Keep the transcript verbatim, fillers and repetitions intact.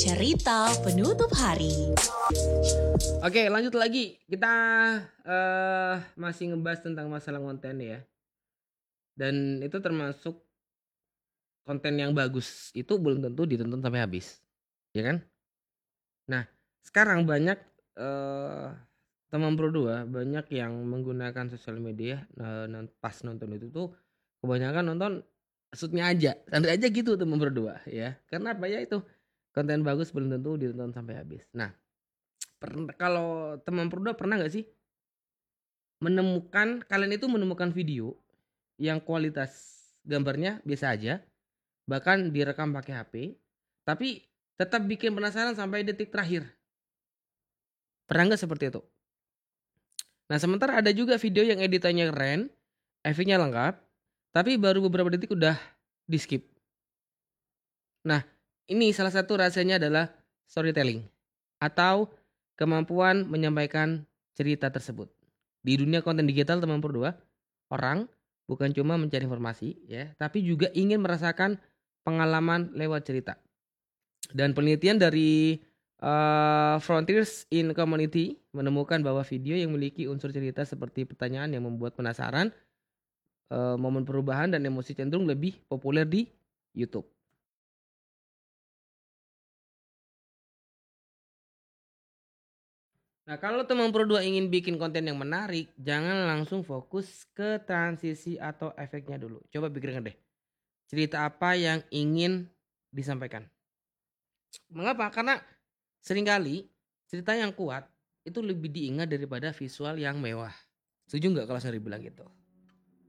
Cerita Penutup Hari. Oke, lanjut lagi. Kita uh, masih ngebahas tentang masalah konten ya. Dan itu termasuk konten yang bagus itu belum tentu ditonton sampai habis, ya kan? Nah, sekarang banyak uh, teman Pro dua banyak yang menggunakan sosial media uh, pas nonton itu tuh kebanyakan nonton maksudnya aja, santai aja gitu teman Pro dua ya. Karena apa ya itu konten bagus belum tentu ditonton sampai habis. Nah, per- kalau teman Pro dua pernah nggak sih menemukan kalian itu menemukan video yang kualitas gambarnya biasa aja, bahkan direkam pakai H P, tapi tetap bikin penasaran sampai detik terakhir. Pernah nggak seperti itu? Nah, sementara ada juga video yang editannya keren, efeknya lengkap, tapi baru beberapa detik udah di skip. Nah, ini salah satu rahasianya adalah storytelling atau kemampuan menyampaikan cerita tersebut. Di dunia konten digital teman berdua, orang bukan cuma mencari informasi ya, tapi juga ingin merasakan pengalaman lewat cerita. Dan penelitian dari uh, Frontiers in Community menemukan bahwa video yang memiliki unsur cerita seperti pertanyaan yang membuat penasaran, uh, momen perubahan dan emosi cenderung lebih populer di YouTube. Nah, kalau teman Pro dua ingin bikin konten yang menarik, jangan langsung fokus ke transisi atau efeknya dulu. Coba pikirkan deh, cerita apa yang ingin disampaikan. Mengapa? Karena seringkali cerita yang kuat itu lebih diingat daripada visual yang mewah. Setuju nggak kalau saya bilang gitu?